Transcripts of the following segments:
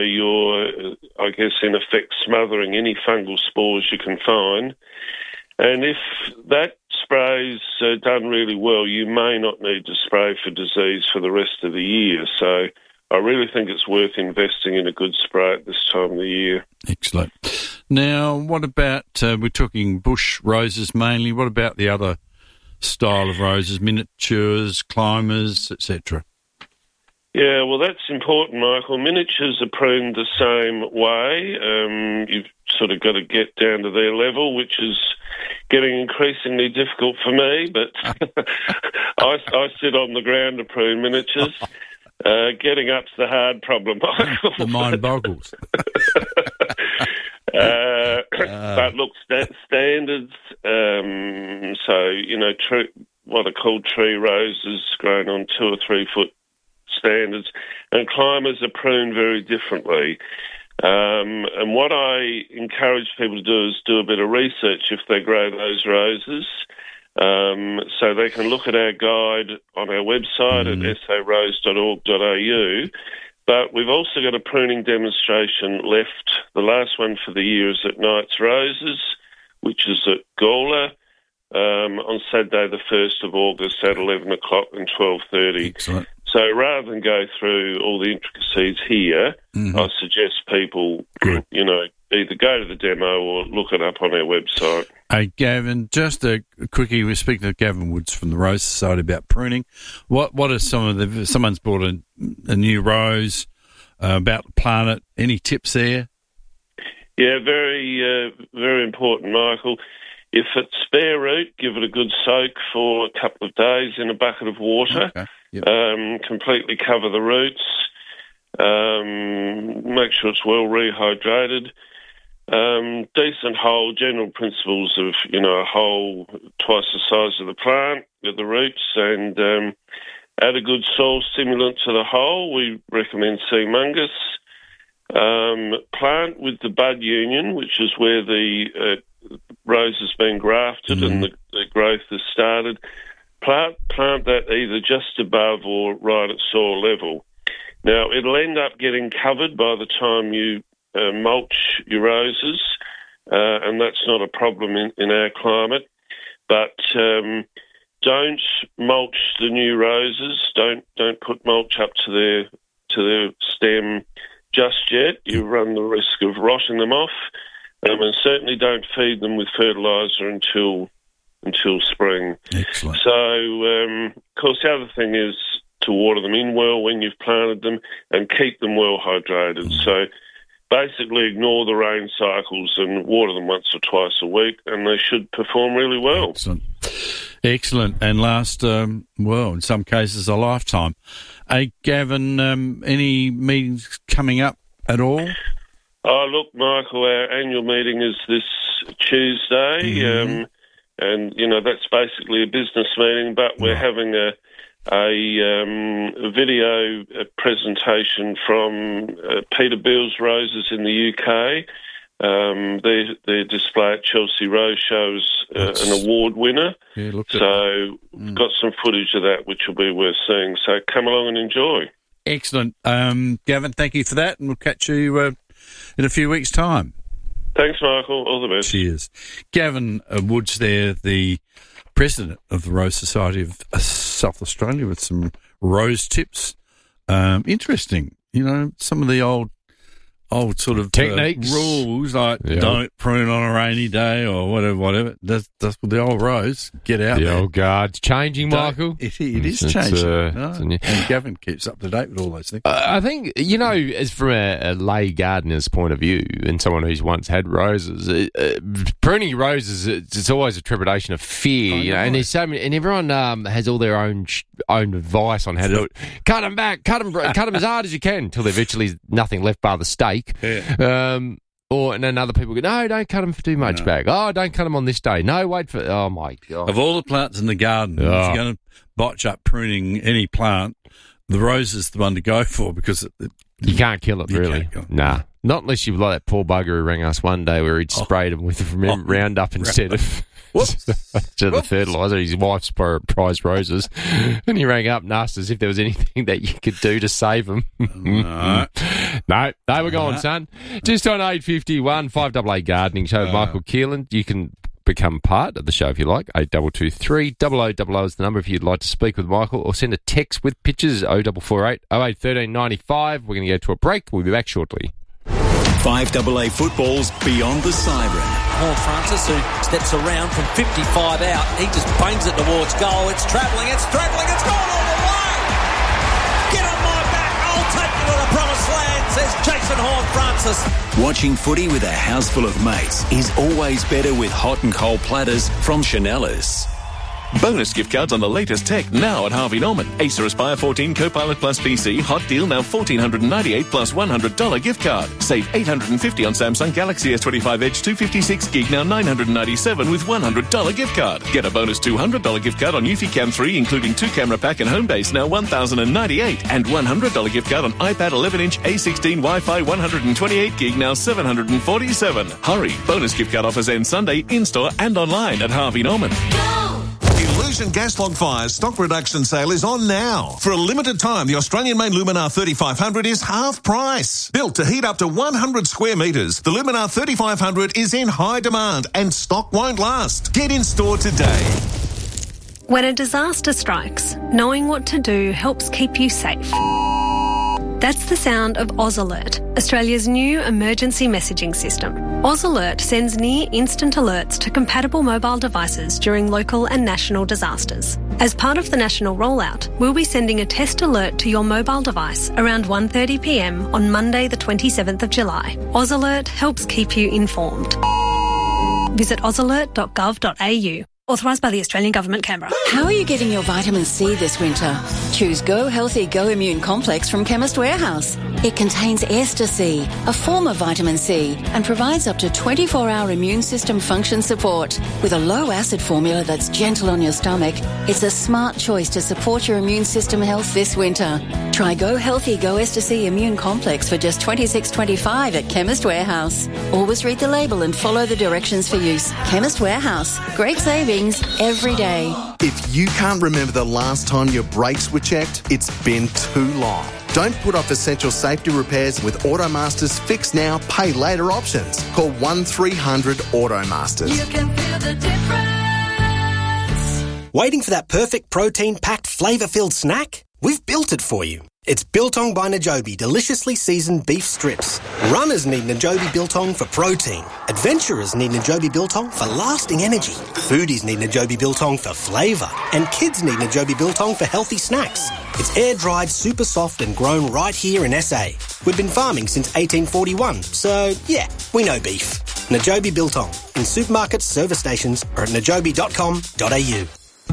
you're, I guess, in effect, smothering any fungal spores you can find. And if that spray's done really well, you may not need to spray for disease for the rest of the year. So I really think it's worth investing in a good spray at this time of the year. Excellent. Now, what about, we're talking bush roses mainly, what about the other style of roses, miniatures, climbers, etc.? Yeah, well, that's important, Michael. Miniatures are pruned the same way. You've sort of got to get down to their level, which is getting increasingly difficult for me, but I sit on the ground to prune miniatures. Getting up's the hard problem, Michael. The mind boggles. But look, standards, what are called tree roses grown on 2 or 3 foot standards, and climbers are pruned very differently. And what I encourage people to do is do a bit of research if they grow those roses. So they can look at our guide on our website at sarose.org.au. But we've also got a pruning demonstration left. The last one for the year is at Knights Roses, which is at Gawler, on Saturday the 1st of August at 11 o'clock and 12:30. Excellent. So rather than go through all the intricacies here, I suggest people, either go to the demo or look it up on our website. Hey, Gavin, just a quickie. We're speaking to Gavin Woods from the Rose Society about pruning. What are some of the... Someone's bought a new rose, about to plant it. Any tips there? Yeah, very, very important, Michael. If it's spare root, give it a good soak for a couple of days in a bucket of water. Okay. Yep. Completely cover the roots. Make sure it's well rehydrated. Decent hole, general principles of, a hole twice the size of the plant with the roots, and add a good soil stimulant to the hole. We recommend sea mungus. Plant with the bud union, which is where the rose has been grafted and the growth has started. Plant that either just above or right at soil level. Now, it'll end up getting covered by the time you mulch your roses, and that's not a problem in our climate. But don't mulch the new roses. Don't put mulch up to their stem just yet. You run the risk of rotting them off, and certainly don't feed them with fertiliser until spring. Excellent. So, of course, the other thing is to water them in well when you've planted them and keep them well hydrated. So basically ignore the rain cycles and water them once or twice a week, and they should perform really well. Excellent. And last, in some cases, a lifetime. Hey, Gavin, any meetings coming up at all? Oh, look, Michael, our annual meeting is this Tuesday, and, that's basically a business meeting, but we're having a video presentation from Peterbilt's Roses in the UK. Their display at Chelsea Rose Show's an award winner. Yeah, we've got some footage of that which will be worth seeing. So come along and enjoy. Excellent. Gavin, thank you for that, and we'll catch you in a few weeks' time. Thanks, Michael. All the best. Cheers. Gavin Woods there, the president of the Rose Society of South Australia, with some rose tips. Interesting. Some of the old sort of techniques, rules, like don't prune on a rainy day or whatever. That's with the old rose. Get out there. The old guard's changing, Michael. It is changing. And Gavin keeps up to date with all those things. I think, as from a lay gardener's point of view, and someone who's once had roses, pruning roses, it's always a trepidation of fear, and there's so many, and everyone has all their own advice on how to do it. Cut them back, cut them as hard as you can until there's virtually nothing left bar the stake. Yeah. And then other people go, no, don't cut them for too much back. Oh, don't cut them on this day. No, wait for... Oh, my God. Of all the plants in the garden, if you're going to botch up pruning any plant, the rose is the one to go for, because... You can't kill it, really. Nah. Not unless you've like that poor bugger who rang us one day where he'd sprayed them with Roundup instead of... Whoops. to the fertiliser. His wife's prized roses. And he rang up and asked us if there was anything that you could do to save them. No. No, they were gone, son. Just on 851, 5AA Gardening Show with Michael Keelan. You can become part of the show if you like. 8223 0000 is the number if you'd like to speak with Michael, or send a text with pictures 0448 08 1395. We're going to go to a break. We'll be back shortly. 5AA Football's Beyond the Siren. Horne-Francis, who steps around from 55 out, he just bangs it towards goal. It's travelling, it's gone all the way. Get on my back, I'll take you to the promised land, says Jason Horne-Francis. Watching footy with a house full of mates is always better with hot and cold platters from Chanellas. Bonus gift cards on the latest tech now at Harvey Norman. Acer Aspire 14 Copilot Plus PC. Hot deal now $1,498 plus $100 gift card. Save $850 on Samsung Galaxy S25 Edge 256 gig now $997 with $100 gift card. Get a bonus $200 gift card on Eufy Cam 3 including 2-camera pack and Homebase now $1,098 and $100 gift card on iPad 11-inch A16 Wi-Fi 128 gig now $747. Hurry! Bonus gift card offers end Sunday in-store and online at Harvey Norman. Illusion Gas Log Fire's stock reduction sale is on now. For a limited time, the Australian-made Luminar 3500 is half price. Built to heat up to 100 square metres, the Luminar 3500 is in high demand and stock won't last. Get in store today. When a disaster strikes, knowing what to do helps keep you safe. That's the sound of Oz Alert, Australia's new emergency messaging system. Oz Alert sends near-instant alerts to compatible mobile devices during local and national disasters. As part of the national rollout, we'll be sending a test alert to your mobile device around 1:30 p.m. on Monday the 27th of July. Oz Alert helps keep you informed. Visit ozalert.gov.au. Authorised by the Australian Government, Canberra. How are you getting your vitamin C this winter? Choose Go Healthy Go Immune Complex from Chemist Warehouse. It contains Ester C, a form of vitamin C, and provides up to 24-hour immune system function support. With a low-acid formula that's gentle on your stomach, it's a smart choice to support your immune system health this winter. Try Go Healthy Go Ester C Immune Complex for just $26.25 at Chemist Warehouse. Always read the label and follow the directions for use. Chemist Warehouse. Great savings every day. If you can't remember the last time your brakes were checked, it's been too long. Don't put off essential safety repairs with Automaster's Fix Now, Pay Later options. Call 1300 Automasters. You can feel the difference. Waiting for that perfect protein-packed, flavour-filled snack? We've built it for you. It's Biltong by Najobi deliciously seasoned beef strips. Runners need Najobi Biltong for protein. Adventurers need Najobi Biltong for lasting energy. Foodies need Najobi Biltong for flavour. And kids need Najobi Biltong for healthy snacks. It's air-dried, super soft and grown right here in SA. We've been farming since 1841, so yeah, we know beef. Najobi Biltong. In supermarkets, service stations or at najobi.com.au.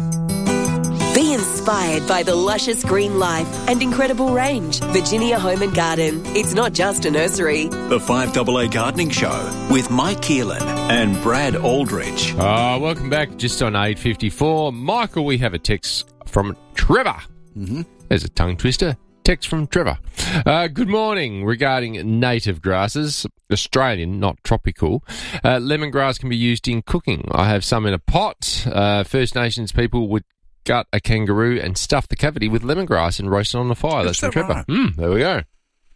Be inspired by the luscious green life and incredible range. Virginia Home and Garden. It's not just a nursery. The 5AA Gardening Show with Mike Keelan and Brad Aldrich. Welcome back. Just on 8:54. Michael, we have a text from Trevor. Mm-hmm. There's a tongue twister. Text from Trevor. Good morning. Regarding native grasses, Australian, not tropical, lemongrass can be used in cooking. I have some in a pot. First Nations people would gut a kangaroo and stuff the cavity with lemongrass and roast it on the fire. That's from Trevor. Right? There we go.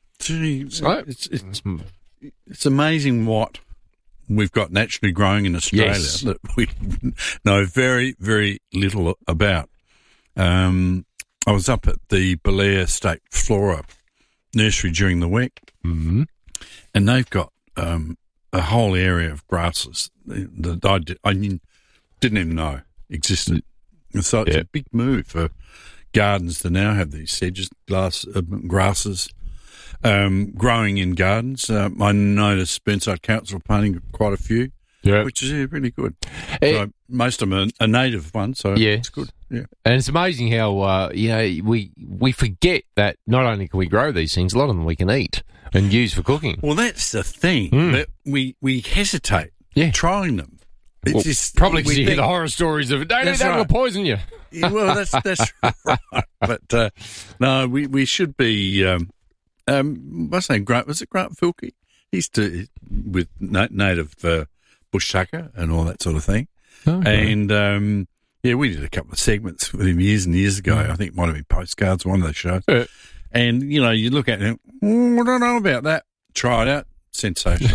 It's amazing what we've got naturally growing in Australia that we know very, very little about. I was up at the Belair State Flora Nursery during the week, and they've got a whole area of grasses that I didn't even know existed. And so it's a big move for gardens to now have these sedges, grasses growing in gardens. I noticed Spencer Council planting quite a few, which is really good. So most of them are native ones, so it's good. Yeah, and it's amazing how we forget that not only can we grow these things, a lot of them we can eat and use for cooking. Well, that's the thing that we hesitate trying them. Well, just, probably because you hear the horror stories of don't eat that, will poison you. Well, that's right. But no, we should be. What's name? Was it Grant Filkey? He's with native bush tucker and all that sort of thing. Okay. And, we did a couple of segments with him years and years ago. I think it might have been Postcards, one of those shows. Yeah. And, you look at it and, I don't know about that. Try it out. Sensational.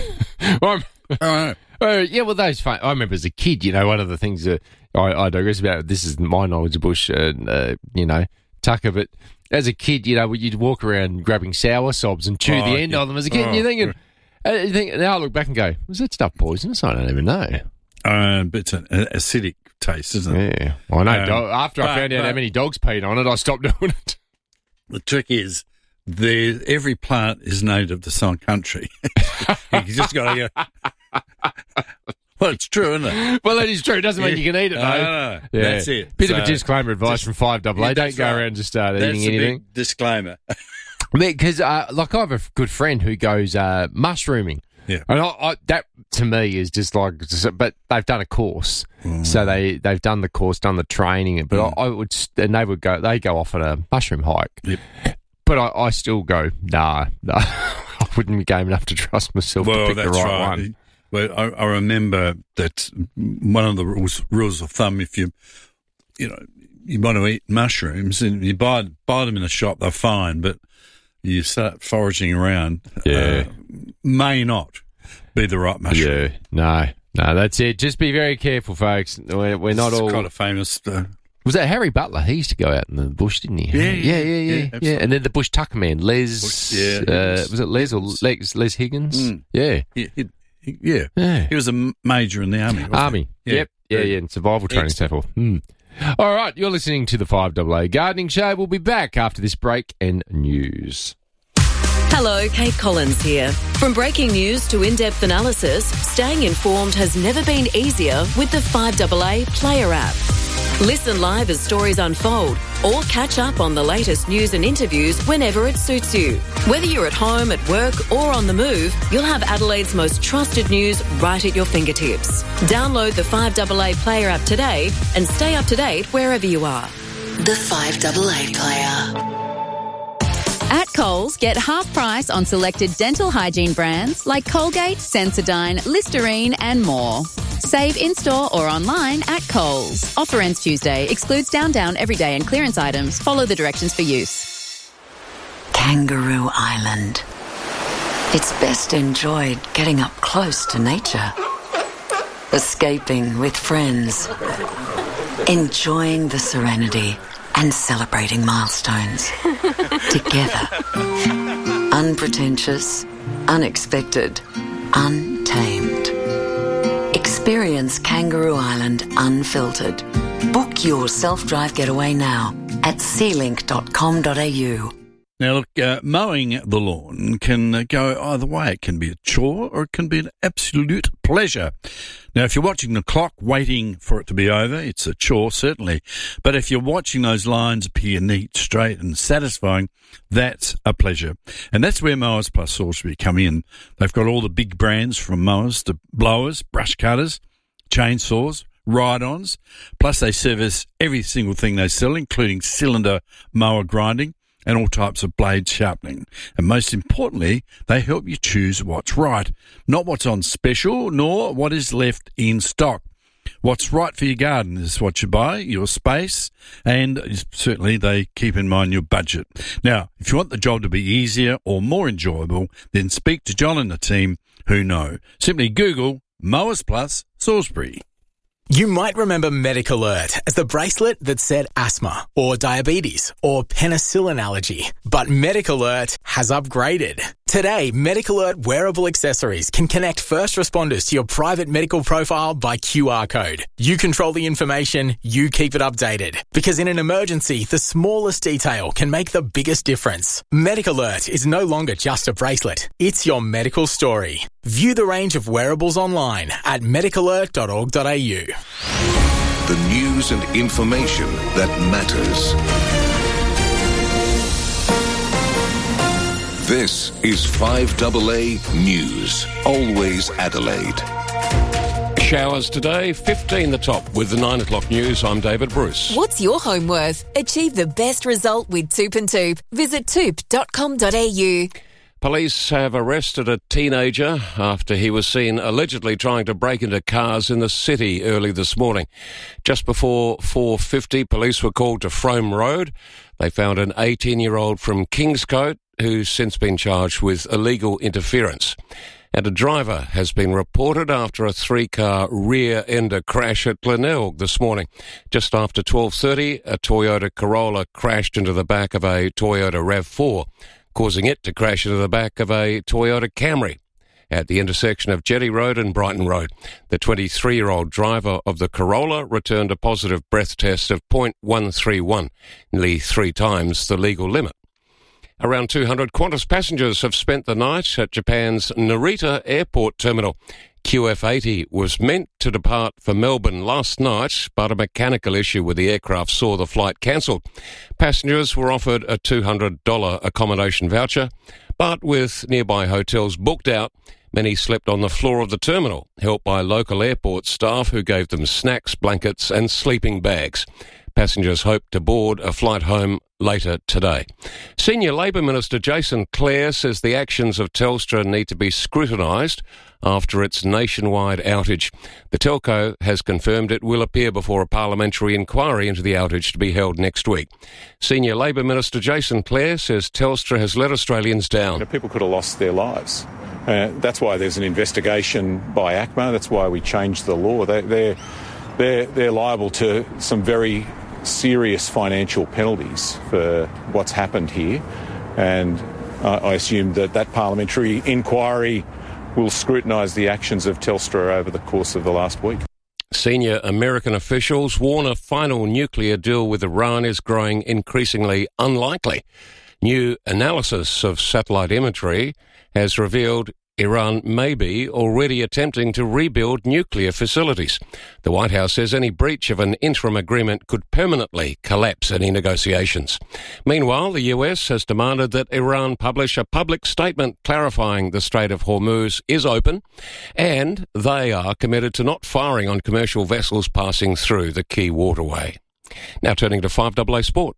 Those fun. I remember as a kid, one of the things that I digress about, this is my knowledge of bush, Tucker, but as a kid, you'd walk around grabbing sour sobs and chew the end of them as a kid, and you're thinking, now I look back and go, was that stuff poisonous? I don't even know. But it's an acidic taste, isn't it? Yeah. Well, I know. After I found out how many dogs peed on it, I stopped doing it. The trick is, every plant is native to some country. You just got to go. Well, it's true, isn't it? Well, that is true. It doesn't mean you can eat it, though. No. Yeah. That's it. Bit of a disclaimer advice from 5AA. Don't go around just eating anything. Big disclaimer. Because, I have a good friend who goes mushrooming. Yeah. And that, to me, is just like... But they've done a course. So they've done the course, done the training. But they go off on a mushroom hike. Yep. But I still go, nah. I wouldn't be game enough to trust myself to pick the right one. Well, I remember that one of the rules of thumb, if you want to eat mushrooms and you buy them in a shop, they're fine, but you start foraging around, may not be the right mushroom. Yeah, no, that's it. Just be very careful, folks. We're not all kind of famous. Was that Harry Butler? He used to go out in the bush, didn't he? Yeah. And then the bush tucker man, Les. Was it Les or Les Higgins? Yeah. He was a major in the army. Yep. Yeah, and survival training stuff. All right, you're listening to the 5AA Gardening Show. We'll be back after this break and news. Hello, Kate Collins here. From breaking news to in-depth analysis, staying informed has never been easier with the 5AA Player app. Listen live as stories unfold or catch up on the latest news and interviews whenever it suits you. Whether you're at home, at work or on the move, you'll have Adelaide's most trusted news right at your fingertips. Download the 5AA Player app today and stay up to date wherever you are. The 5AA Player. At Coles, get half price on selected dental hygiene brands like Colgate, Sensodyne, Listerine and more. Save in-store or online at Coles. Offer ends Tuesday. Excludes down, everyday and clearance items. Follow the directions for use. Kangaroo Island. It's best enjoyed getting up close to nature. Escaping with friends. Enjoying the serenity and celebrating milestones. Together. Unpretentious, unexpected, untamed. Experience Kangaroo Island unfiltered. Book your self-drive getaway now at sealink.com.au. Now, look, mowing the lawn can go either way. It can be a chore or it can be an absolute pleasure. Now, if you're watching the clock waiting for it to be over, it's a chore, certainly. But if you're watching those lines appear neat, straight and satisfying, that's a pleasure. And that's where Mowers Plus Salisbury come in. They've got all the big brands from mowers to blowers, brush cutters, chainsaws, ride-ons. Plus, they service every single thing they sell, including cylinder mower grinding and all types of blade sharpening. And most importantly, they help you choose what's right, not what's on special, nor what is left in stock. What's right for your garden is what you buy, your space, and certainly they keep in mind your budget. Now, if you want the job to be easier or more enjoyable, then speak to John and the team who know. Simply Google Mowers Plus Salisbury. You might remember MedicAlert as the bracelet that said asthma or diabetes or penicillin allergy. But MedicAlert has upgraded. Today, MedicAlert wearable accessories can connect first responders to your private medical profile by QR code. You control the information, you keep it updated. Because in an emergency, the smallest detail can make the biggest difference. MedicAlert is no longer just a bracelet. It's your medical story. View the range of wearables online at medicalert.org.au. The news and information that matters. This is 5AA News. Always Adelaide. Showers today, 15 the top. With the 9 o'clock news, I'm David Bruce. What's your home worth? Achieve the best result with Toop and Toop. Visit toop.com.au. police have arrested a teenager after he was seen allegedly trying to break into cars in the city early this morning. Just before 4:50, police were called to Frome Road. They found an 18-year-old from Kingscote who's since been charged with illegal interference. And a driver has been reported after a 3-car rear-ender crash at Glenelg this morning. Just after 12:30, a Toyota Corolla crashed into the back of a Toyota RAV4, causing it to crash into the back of a Toyota Camry at the intersection of Jetty Road and Brighton Road. The 23-year-old driver of the Corolla returned a positive breath test of 0.131, nearly 3 times the legal limit. Around 200 Qantas passengers have spent the night at Japan's Narita Airport Terminal. QF80 was meant to depart for Melbourne last night, but a mechanical issue with the aircraft saw the flight cancelled. Passengers were offered a $200 accommodation voucher, but with nearby hotels booked out, many slept on the floor of the terminal, helped by local airport staff who gave them snacks, blankets and sleeping bags. Passengers hope to board a flight home later today. Senior Labor Minister Jason Clare says the actions of Telstra need to be scrutinised after its nationwide outage. The telco has confirmed it will appear before a parliamentary inquiry into the outage to be held next week. Senior Labor Minister Jason Clare says Telstra has let Australians down. People could have lost their lives. That's why there's an investigation by ACMA. That's why we changed the law. They're liable to some very serious financial penalties for what's happened here, and I assume that parliamentary inquiry will scrutinise the actions of Telstra over the course of the last week. Senior American officials warn a final nuclear deal with Iran is growing increasingly unlikely. New analysis of satellite imagery has revealed Iran may be already attempting to rebuild nuclear facilities. The White House says any breach of an interim agreement could permanently collapse any negotiations. Meanwhile, the US has demanded that Iran publish a public statement clarifying the Strait of Hormuz is open, and they are committed to not firing on commercial vessels passing through the key waterway. Now turning to 5AA Sport.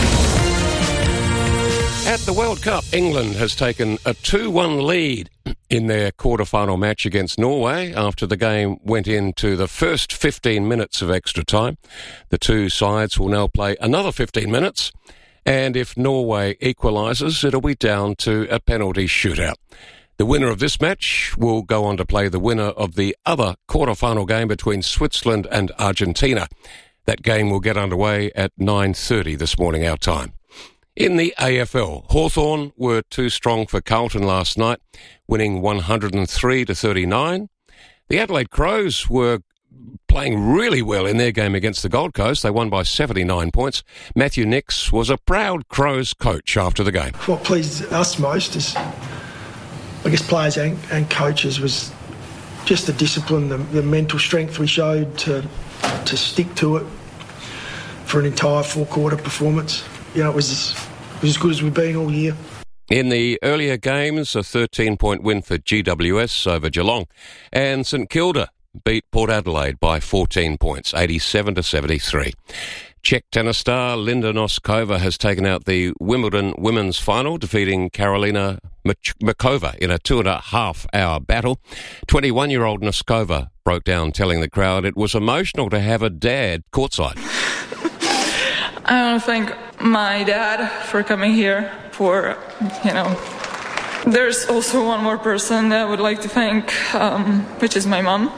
At the World Cup, England has taken a 2-1 lead in their quarter-final match against Norway after the game went into the first 15 minutes of extra time. The two sides will now play another 15 minutes, and if Norway equalises, it'll be down to a penalty shootout. The winner of this match will go on to play the winner of the other quarter-final game between Switzerland and Argentina. That game will get underway at 9:30 this morning, our time. In the AFL, Hawthorn were too strong for Carlton last night, winning 103-39. The Adelaide Crows were playing really well in their game against the Gold Coast. They won by 79 points. Matthew Nix was a proud Crows coach after the game. What pleased us most is, I guess, players and coaches was just the discipline, the mental strength we showed to stick to it for an entire 4-quarter performance. You know, it was as good as we've been all year. In the earlier games, a 13-point win for GWS over Geelong, and St Kilda beat Port Adelaide by 14 points, 87-73. Czech tennis star Linda Noskova has taken out the Wimbledon women's final, defeating Karolina Muchova in a 2.5-hour battle. 21-year-old Noskova broke down, telling the crowd it was emotional to have a dad courtside. I want to thank my dad for coming here, There's also one more person that I would like to thank, which is my mom.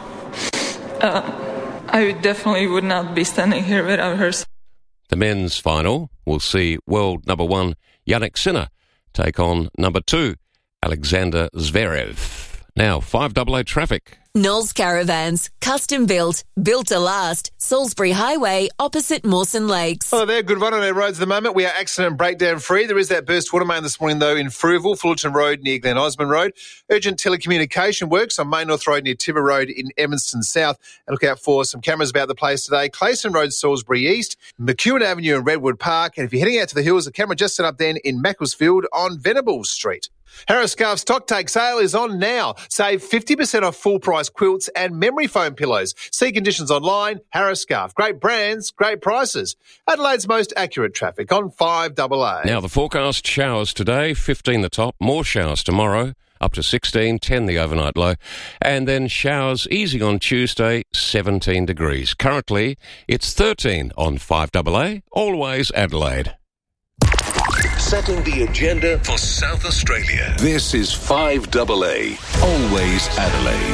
I definitely would not be standing here without her. The men's final will see world number 1 Jannik Sinner take on number 2 Alexander Zverev. Now, 5AA traffic. Knowles Caravans, custom built, built to last. Salisbury Highway, opposite Mawson Lakes. Hello there, good run on our roads at the moment. We are accident and breakdown free. There is that burst water main this morning, though, in Fruiville, Fullerton Road near Glen Osmond Road. Urgent telecommunication works on Main North Road near Tiver Road in Evanston South. And look out for some cameras about the place today. Clayson Road, Salisbury East, McEwen Avenue and Redwood Park. And if you're heading out to the hills, the camera just set up then in Macclesfield on Venables Street. Harris Scarf stock take sale is on now. Save 50% off full price quilts and memory foam pillows. See conditions online. Harris Scarf. Great brands, great prices. Adelaide's most accurate traffic on 5AA. Now, the forecast: showers today, 15 the top, more showers tomorrow, up to 16, 10 the overnight low, and then showers easing on Tuesday, 17 degrees. Currently, it's 13 on 5AA, always Adelaide. Setting the agenda for South Australia. This is 5AA, always Adelaide.